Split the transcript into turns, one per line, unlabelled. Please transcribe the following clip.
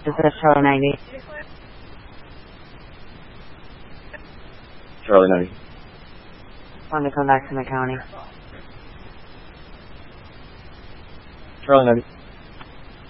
This is Charlie 90.
Charlie 90.
Want to come back to the county.
Charlie 90.